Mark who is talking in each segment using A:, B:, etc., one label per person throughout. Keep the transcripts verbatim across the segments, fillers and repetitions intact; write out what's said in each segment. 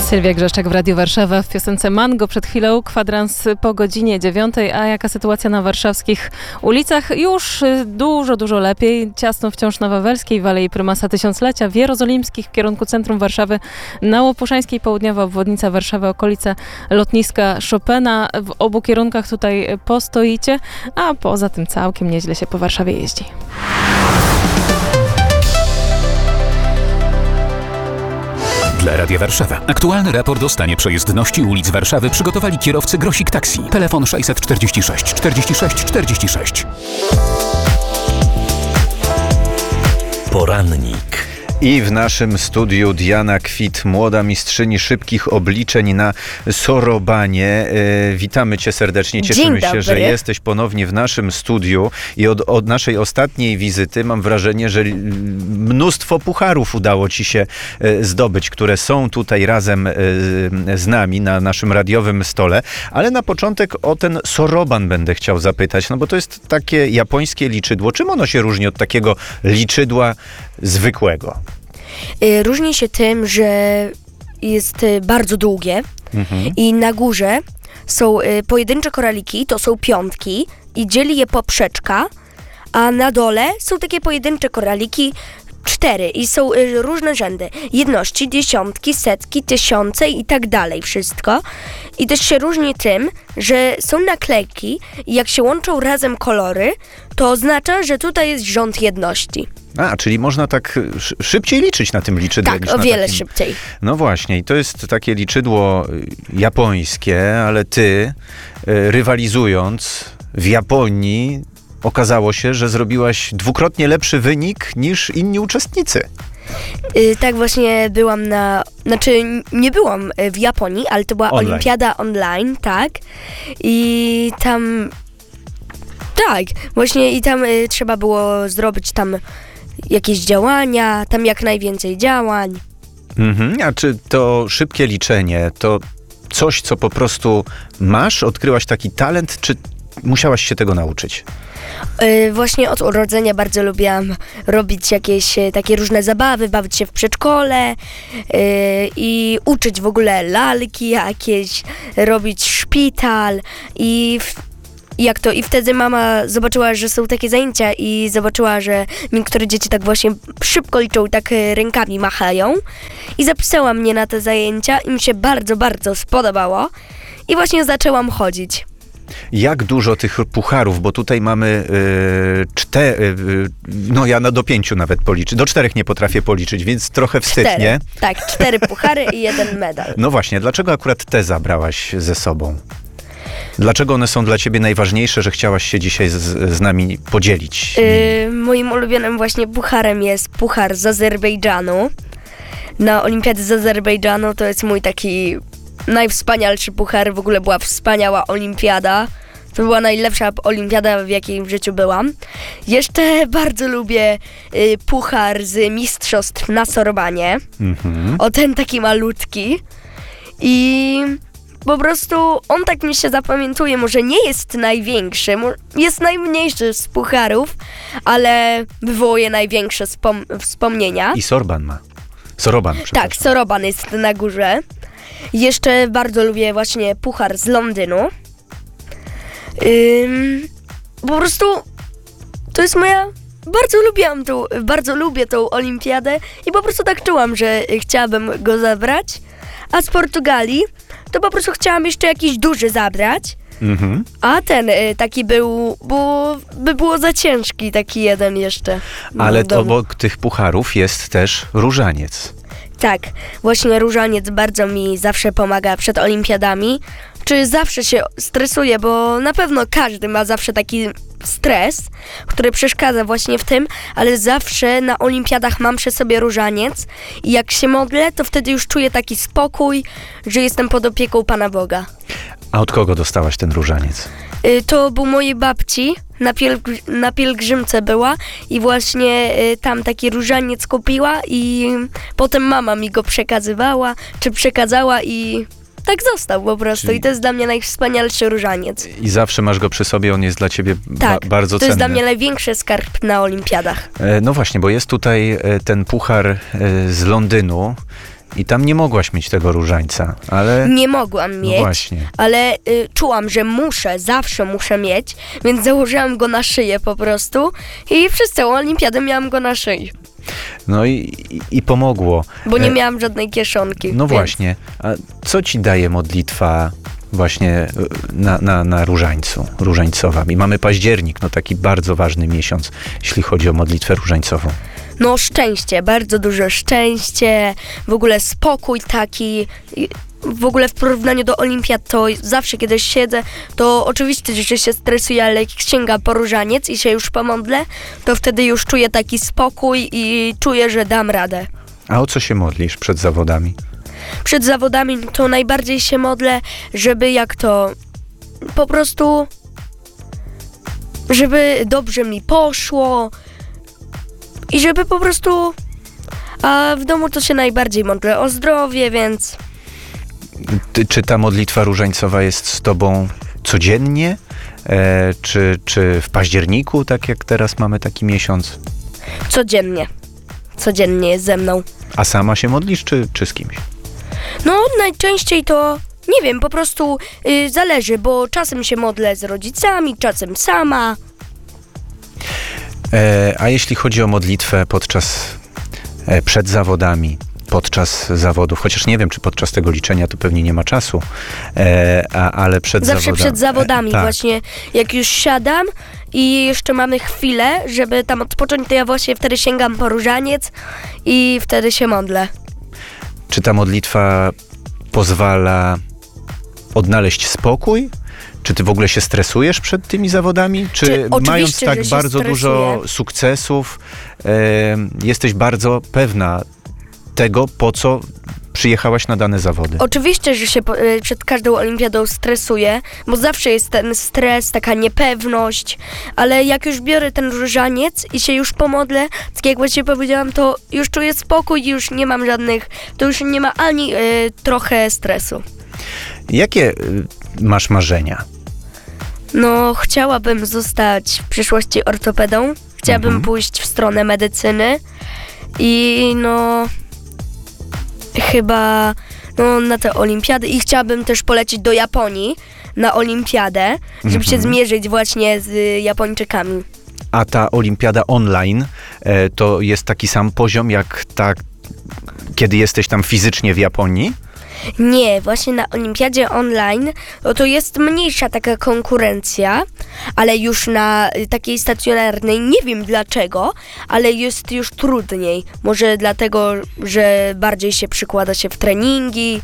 A: Sylwia Grzeszczak w Radiu Warszawa w piosence Mango. Przed chwilą kwadrans po godzinie dziewiątej. A jaka sytuacja na warszawskich ulicach? Już dużo, dużo lepiej. Ciasno wciąż na Wawelskiej, w Alei Prymasa Tysiąclecia, w Jerozolimskich w kierunku centrum Warszawy, na Łopuszańskiej południowa obwodnica Warszawy, okolice lotniska Chopina. W obu kierunkach tutaj postoicie, a poza tym całkiem nieźle się po Warszawie jeździ.
B: Dla Radia Warszawa. Aktualny raport o stanie przejezdności ulic Warszawy przygotowali kierowcy Grosik Taxi. Telefon sześćset czterdzieści sześć czterdzieści sześć czterdzieści sześć.
C: Porannik.
D: I w naszym studiu Diana Kwit, młoda mistrzyni szybkich obliczeń na sorobanie. E, witamy Cię serdecznie. Cieszymy się, że jesteś ponownie w naszym studiu i od, od naszej ostatniej wizyty mam wrażenie, że mnóstwo pucharów udało Ci się e, zdobyć, które są tutaj razem e, z nami na naszym radiowym stole. Ale na początek o ten soroban będę chciał zapytać, no bo to jest takie japońskie liczydło. Czym ono się różni od takiego liczydła zwykłego?
E: Różni się tym, że jest bardzo długie mhm. i na górze są pojedyncze koraliki, to są piątki i dzieli je poprzeczka, a na dole są takie pojedyncze koraliki, cztery i są różne rzędy. Jedności, dziesiątki, setki, tysiące i tak dalej, wszystko. I też się różni tym, że są naklejki i jak się łączą razem kolory, to oznacza, że tutaj jest rząd jedności.
D: A, czyli można tak szybciej liczyć na tym liczydle.
E: Tak, o wiele takim... szybciej.
D: No właśnie, i to jest takie liczydło japońskie, ale ty, rywalizując w Japonii, okazało się, że zrobiłaś dwukrotnie lepszy wynik niż inni uczestnicy.
E: Yy, tak, właśnie byłam na... Znaczy, nie byłam w Japonii, ale to była
D: online.
E: Olimpiada online, tak. I tam... Tak, właśnie i tam y, trzeba było zrobić tam jakieś działania, tam jak najwięcej działań.
D: Mhm. A czy to szybkie liczenie, to coś, co po prostu masz? Odkryłaś taki talent, czy musiałaś się tego nauczyć?
E: Yy, właśnie od urodzenia bardzo lubiłam robić jakieś y, takie różne zabawy, bawić się w przedszkole yy, i uczyć w ogóle lalki jakieś, robić szpital i... W, Jak to? I wtedy mama zobaczyła, że są takie zajęcia i zobaczyła, że niektóre dzieci tak właśnie szybko liczą, tak rękami machają i zapisała mnie na te zajęcia i mi się bardzo, bardzo spodobało i właśnie zaczęłam chodzić.
D: Jak dużo tych pucharów, bo tutaj mamy yy, cztery, yy, no ja no do pięciu nawet policzę, do czterech nie potrafię policzyć, więc trochę wstyd,
E: cztery.
D: nie?
E: Tak, cztery puchary i jeden medal.
D: No właśnie, dlaczego akurat te zabrałaś ze sobą? Dlaczego one są dla ciebie najważniejsze, że chciałaś się dzisiaj z, z nami podzielić?
E: Yy, moim ulubionym właśnie pucharem jest puchar z Azerbejdżanu. Na Olimpiady z Azerbejdżanu to jest mój taki najwspanialszy puchar. W ogóle była wspaniała olimpiada. To była najlepsza olimpiada, w jakiej w życiu byłam. Jeszcze bardzo lubię y, puchar z mistrzostw na sorobanie. Mhm. O, ten taki malutki. I... Po prostu on tak mi się zapamiętuje, może nie jest największy, jest najmniejszy z pucharów, ale wywołuje największe spom- wspomnienia.
D: I sorban ma. Soroban, przepraszam.
E: Tak, soroban jest na górze. Jeszcze bardzo lubię właśnie puchar z Londynu. Ym, po prostu to jest moja... Bardzo lubiłam tą, bardzo lubię tą olimpiadę i po prostu tak czułam, że chciałabym go zabrać. A z Portugalii to po prostu chciałam jeszcze jakiś duży zabrać, mhm. a ten y, taki był, bo by było za ciężki taki jeden jeszcze.
D: Ale to obok tych pucharów jest też różaniec.
E: Tak, właśnie różaniec bardzo mi zawsze pomaga przed olimpiadami. Czy zawsze się stresuję, bo na pewno każdy ma zawsze taki stres, który przeszkadza właśnie w tym, ale zawsze na olimpiadach mam przy sobie różaniec i jak się modlę, to wtedy już czuję taki spokój, że jestem pod opieką Pana Boga.
D: A od kogo dostałaś ten różaniec?
E: Y, to był mojej babci, na, pielgr- na pielgrzymce była i właśnie y, tam taki różaniec kupiła i potem mama mi go przekazywała, czy przekazała i... Tak został po prostu. Czyli... i to jest dla mnie najwspanialszy różaniec.
D: I zawsze masz go przy sobie, on jest dla ciebie
E: tak,
D: ba- bardzo cenny.
E: To jest dla mnie największy skarb na olimpiadach.
D: E, no właśnie, bo jest tutaj ten puchar z Londynu I tam nie mogłaś mieć tego różańca, ale...
E: Nie mogłam mieć,
D: No właśnie.
E: ale y, czułam, że muszę, zawsze muszę mieć, więc założyłam go na szyję po prostu i przez całą olimpiadę miałam go na szyi,
D: No i, i, i pomogło.
E: bo nie
D: E,
E: miałam żadnej kieszonki.
D: No
E: więc...
D: właśnie. A co ci daje modlitwa właśnie na, na, na różańcu, różańcowa? I mamy październik, no taki bardzo ważny miesiąc, jeśli chodzi o modlitwę różańcową.
E: No szczęście, bardzo dużo szczęście, w ogóle spokój taki, i w ogóle w porównaniu do olimpiad to zawsze kiedy siedzę, to oczywiście, że się stresuję, ale jak sięgam po różaniec i się już pomodlę, to wtedy już czuję taki spokój i czuję, że dam radę.
D: A o co się modlisz przed zawodami?
E: Przed zawodami to najbardziej się modlę, żeby jak to, po prostu, żeby dobrze mi poszło i żeby po prostu, a w domu to się najbardziej modlę o zdrowie, więc
D: Ty, czy ta modlitwa różańcowa jest z tobą codziennie? E, czy, czy w październiku, tak jak teraz mamy taki miesiąc?
E: codziennie, codziennie jest ze mną.
D: A sama się modlisz, czy, czy z kimś?
E: No najczęściej to, nie wiem, po prostu y, zależy, bo czasem się modlę z rodzicami, czasem sama.
D: E, a jeśli chodzi o modlitwę podczas, e, przed zawodami, podczas zawodów, chociaż nie wiem, czy podczas tego liczenia to pewnie nie ma czasu, e, a, ale przed
E: Zawsze
D: zawodami.
E: przed zawodami
D: E, tak.
E: właśnie, jak już siadam i jeszcze mamy chwilę, żeby tam odpocząć, to ja właśnie wtedy sięgam po różaniec i wtedy się modlę.
D: Czy ta modlitwa pozwala odnaleźć spokój? Czy ty w ogóle się stresujesz przed tymi zawodami? Czy,
E: Czy oczywiście,
D: mając tak
E: że się
D: bardzo
E: stresuję.
D: dużo sukcesów, e, jesteś bardzo pewna tego, po co przyjechałaś na dane zawody?
E: Oczywiście, że się po- y, przed każdą olimpiadą stresuję, bo zawsze jest ten stres, taka niepewność, ale jak już biorę ten różaniec i się już pomodlę, tak jak właśnie powiedziałam, to już czuję spokój i już nie mam żadnych, to już nie ma ani y, trochę stresu.
D: Jakie y, masz marzenia?
E: No, chciałabym zostać w przyszłości ortopedą, chciałabym
D: Mhm.
E: pójść w stronę medycyny i no, chyba no, na te olimpiady i chciałabym też polecieć do Japonii na olimpiadę, żeby się
D: Mhm.
E: zmierzyć właśnie z y, Japończykami.
D: A ta olimpiada online e, to jest taki sam poziom, jak ta, kiedy jesteś tam fizycznie w Japonii?
E: Nie, właśnie na olimpiadzie online no to jest mniejsza taka konkurencja, ale już na y, takiej stacjonarnej, nie wiem dlaczego, ale jest już trudniej. Może dlatego, że bardziej się przykłada się w treningi.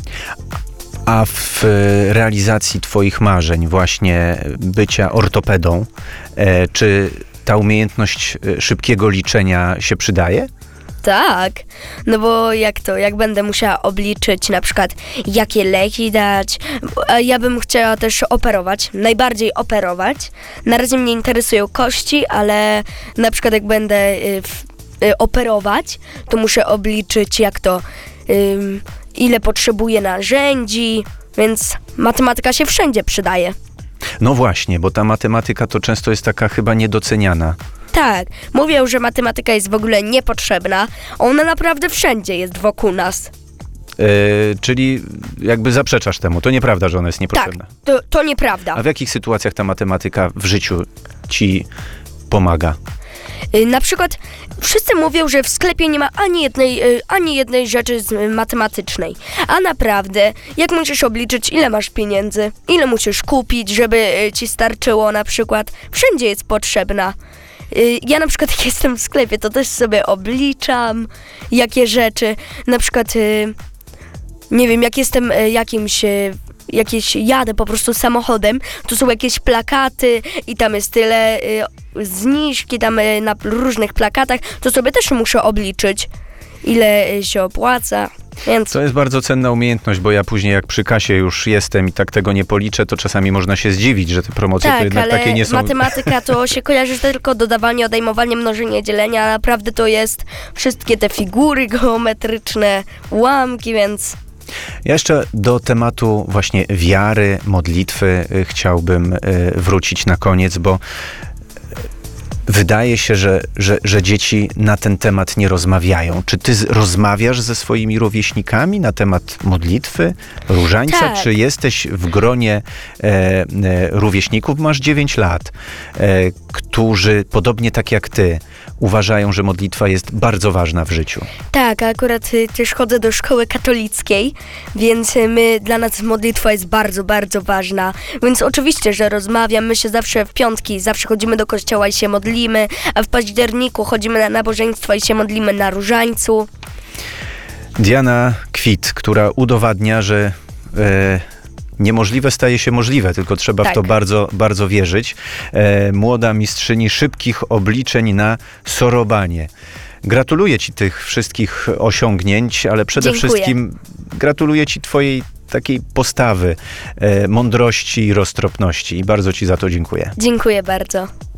D: A w e, realizacji twoich marzeń, właśnie bycia ortopedą, e, czy ta umiejętność e, szybkiego liczenia się przydaje?
E: Tak, no bo jak to, jak będę musiała obliczyć na przykład jakie leki dać, a ja bym chciała też operować, najbardziej operować. Na razie mnie interesują kości, ale na przykład jak będę y, w, y, operować, to muszę obliczyć jak to, ym, ile potrzebuję narzędzi, więc matematyka się wszędzie przydaje.
D: No właśnie, bo ta matematyka to często jest taka chyba niedoceniana.
E: Tak, mówią, że matematyka jest w ogóle niepotrzebna, ona naprawdę wszędzie jest wokół nas.
D: E, czyli jakby zaprzeczasz temu. To nieprawda, że ona jest niepotrzebna.
E: Tak, to, to nieprawda.
D: A w jakich sytuacjach ta matematyka w życiu ci pomaga?
E: Y, Na przykład wszyscy mówią, że w sklepie nie ma ani jednej, y, ani jednej rzeczy z, y, matematycznej. A naprawdę, jak musisz obliczyć, ile masz pieniędzy, ile musisz kupić, żeby y, ci starczyło na przykład, wszędzie jest potrzebna. Y, Ja na przykład jak jestem w sklepie, to też sobie obliczam, jakie rzeczy, na przykład, y, nie wiem, jak jestem y, jakimś... y, jakieś jadę po prostu samochodem, to są jakieś plakaty i tam jest tyle y, zniżki tam y, na różnych plakatach, to sobie też muszę obliczyć, ile y, się opłaca, więc
D: To jest bardzo cenna umiejętność, bo ja później jak przy kasie już jestem i tak tego nie policzę, to czasami można się zdziwić, że te promocje to
E: tak,
D: jednak
E: ale
D: takie nie są...
E: matematyka to się kojarzy tylko dodawanie, odejmowanie, mnożenie, dzielenie, a naprawdę to jest wszystkie te figury geometryczne, ułamki, więc...
D: Ja jeszcze do tematu właśnie wiary, modlitwy y, chciałbym y, wrócić na koniec, bo wydaje się, że, że, że dzieci na ten temat nie rozmawiają. Czy ty z, rozmawiasz ze swoimi rówieśnikami na temat modlitwy, różańca?
E: Tak.
D: Czy jesteś w gronie e, e, rówieśników, masz dziewięć lat, e, którzy podobnie tak jak ty uważają, że modlitwa jest bardzo ważna w życiu?
E: Tak, akurat y, też chodzę do szkoły katolickiej, więc y, my, dla nas modlitwa jest bardzo, bardzo ważna. Więc oczywiście, że rozmawiam, my się zawsze w piątki, zawsze chodzimy do kościoła i się modlimy, a w październiku chodzimy na nabożeństwa i się modlimy na różańcu.
D: Diana Kwit, która udowadnia, że e, niemożliwe staje się możliwe, tylko trzeba
E: Tak.
D: w to bardzo, bardzo wierzyć. E, młoda mistrzyni szybkich obliczeń na sorobanie. Gratuluję ci tych wszystkich osiągnięć, ale przede
E: Dziękuję.
D: wszystkim gratuluję ci twojej takiej postawy, e, mądrości i roztropności i bardzo ci za to dziękuję.
E: Dziękuję bardzo.